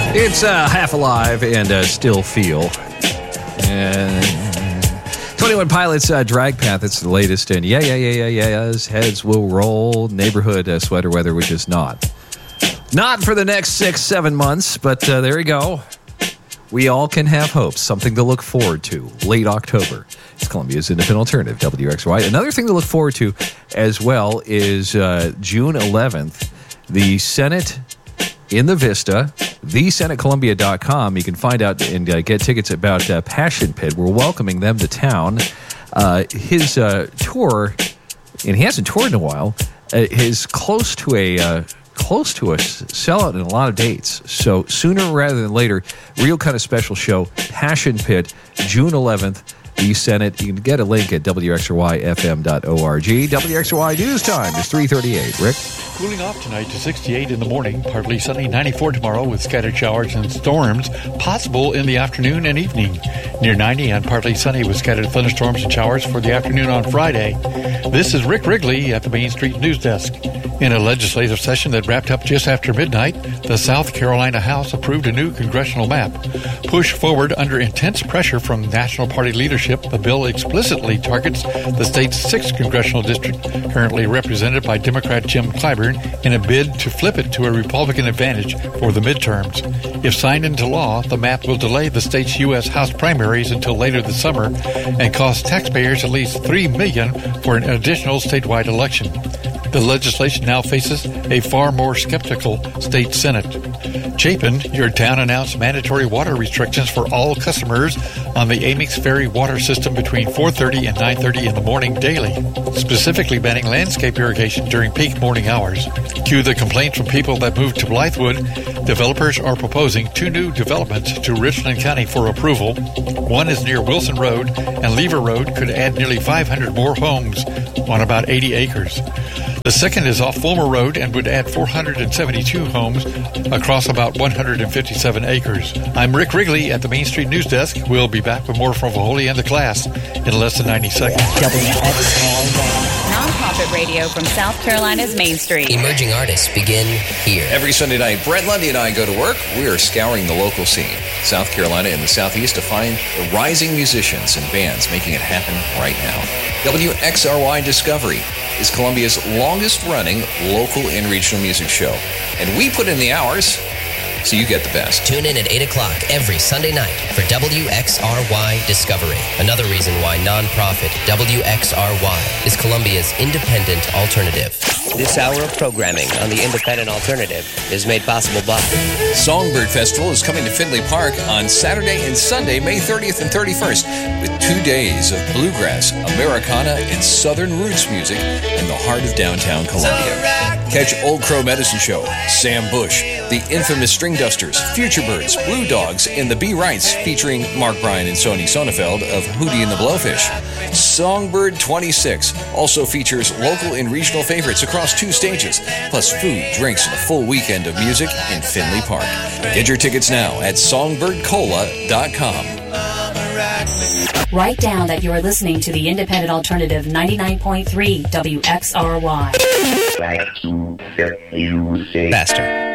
It's Half Alive and Still Feel. And 21 Pilots Drag Path, it's the latest. And yes, heads will roll. Neighborhood sweater weather, which is not. Not for the next 6-7 months, but there you go. We all can have hopes, something to look forward to. Late October. It's Columbia's Independent Alternative, WXY. Another thing to look forward to as well is June 11th, the Senate in the Vista, thesenatecolumbia.com. You can find out and get tickets about Passion Pit. We're welcoming them to town. His tour, and he hasn't toured in a while, is close to a sellout in a lot of dates. So sooner rather than later, real kind of special show, Passion Pit, June 11th, the Senate. You can get a link at WXRYFM.org. WXRY News Time is 3:38. Rick? Cooling off tonight to 68 in the morning, partly sunny, 94 tomorrow with scattered showers and storms possible in the afternoon and evening. Near 90 and partly sunny with scattered thunderstorms and showers for the afternoon on Friday. This is Rick Wrigley at the Main Street News Desk. In a legislative session that wrapped up just after midnight, the South Carolina House approved a new congressional map. Pushed forward under intense pressure from National Party leadership, the bill explicitly targets the state's 6th congressional district, currently represented by Democrat Jim Clyburn, in a bid to flip it to a Republican advantage for the midterms. If signed into law, the map will delay the state's U.S. House primaries until later this summer and cost taxpayers at least $3 million for an additional statewide election. The legislation now faces a far more skeptical state Senate. Chapin, your town, announced mandatory water restrictions for all customers on the Amex Ferry water system between 4:30 and 9:30 in the morning daily, specifically banning landscape irrigation during peak morning hours. Cue the complaints from people that moved to Blythewood. Developers are proposing 2 new developments to Richland County for approval. One is near Wilson Road, and Lever Road could add nearly 500 more homes on about 80 acres. The second is off Fulmer Road and would add 472 homes across about 157 acres. I'm Rick Wrigley at the Main Street News Desk. We'll be back with more from Vaholi and the class in less than 90 seconds. Nonprofit radio from South Carolina's Main Street. Emerging artists begin here. Every Sunday night, Brett Lundy and I go to work. We are scouring the local scene, South Carolina and the Southeast, to find the rising musicians and bands making it happen right now. WXRY Discovery is Columbia's longest-running local and regional music show. And we put in the hours so you get the best. Tune in at 8 o'clock every Sunday night for WXRY Discovery. Another reason why nonprofit WXRY is Columbia's independent alternative. This hour of programming on the Independent Alternative is made possible by Songbird Festival is coming to Findlay Park on Saturday and Sunday, May 30th and 31st, with 2 days of bluegrass, Americana, and Southern roots music in the heart of downtown Columbia. Catch Old Crow Medicine Show, Sam Bush, the infamous String Dusters, Future Birds, Blue Dogs, and the B. Rights, featuring Mark Bryan and Sonny Sonnefeld of Hootie and the Blowfish. Songbird 26 also features local and regional favorites across 2 stages, plus food, drinks, and a full weekend of music in Findlay Park. Get your tickets now at songbirdcola.com. Write down that you are listening to the Independent Alternative 99.3 WXRY. Faster.